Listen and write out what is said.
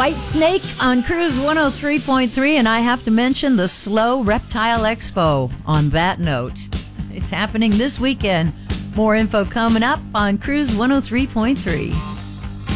White Snake on Cruise 103.3, and I have to mention the Slow Reptile Expo on that note. It's happening this weekend. More info coming up on Cruise 103.3.